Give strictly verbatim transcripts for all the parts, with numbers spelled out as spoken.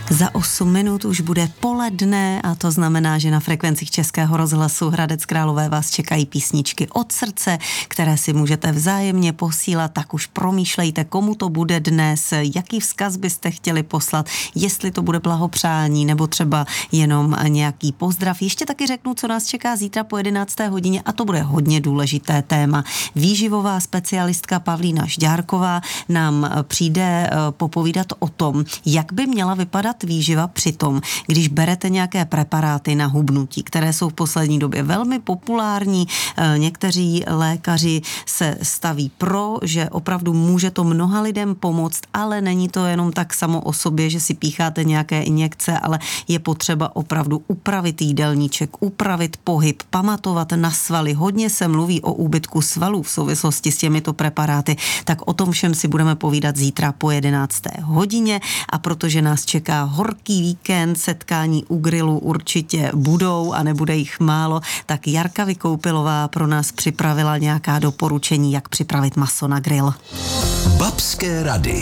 Za osm minut už bude poledne a to znamená, že na frekvencích Českého rozhlasu Hradec Králové vás čekají písničky od srdce, které si můžete vzájemně posílat, tak už promýšlejte, komu to bude dnes, jaký vzkaz byste chtěli poslat, jestli to bude blahopřání nebo třeba jenom nějaký pozdrav. Ještě taky řeknu, co nás čeká zítra po jedenácté hodině a to bude hodně důležité téma. Výživová specialistka Pavlína Žďárková nám přijde popovídat o tom, jak by měla vypadat výživa přitom, když berete nějaké preparáty na hubnutí, které jsou v poslední době velmi populární. Někteří lékaři se staví pro, že opravdu může to mnoha lidem pomoct, ale není to jenom tak samo o sobě, že si pícháte nějaké injekce, ale je potřeba opravdu upravit jídelníček, upravit pohyb, pamatovat na svaly. Hodně se mluví o úbytku svalů v souvislosti s těmito preparáty, tak o tom všem si budeme povídat zítra po jedenácté hodině a protože nás čeká horký víkend, setkání u grilu určitě budou a nebude jich málo, tak Jarka Vykoupilová pro nás připravila nějaká doporučení, jak připravit maso na grill. Babské rady.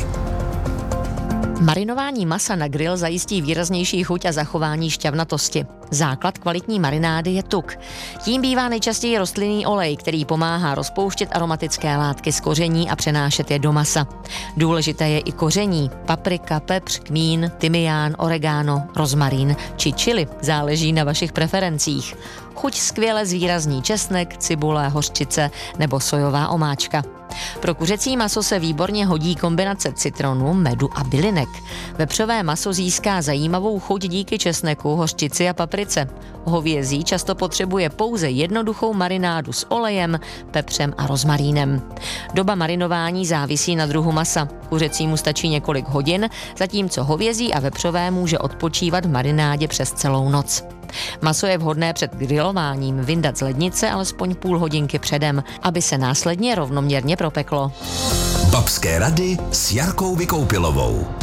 Marinování masa na grill zajistí výraznější chuť a zachování šťavnatosti. Základ kvalitní marinády je tuk. Tím bývá nejčastěji rostlinný olej, který pomáhá rozpouštět aromatické látky z koření a přenášet je do masa. Důležité je i koření, paprika, pepř, kmín, tymián, oregano, rozmarín či chili, záleží na vašich preferencích. Chuť skvěle zvýrazní česnek, cibule, hořčice nebo sojová omáčka. Pro kuřecí maso se výborně hodí kombinace citronu, medu a bylinek. Vepřové maso získá zajímavou chuť díky česneku, hořčici a paprice. Hovězí často potřebuje pouze jednoduchou marinádu s olejem, pepřem a rozmarínem. Doba marinování závisí na druhu masa. Kuřecímu stačí několik hodin, zatímco hovězí a vepřové může odpočívat v marinádě přes celou noc. Maso je vhodné před grilováním vyndat z lednice alespoň půl hodinky předem, aby se následně rovnoměrně propeklo. Babské rady s Jarkou Vykoupilovou.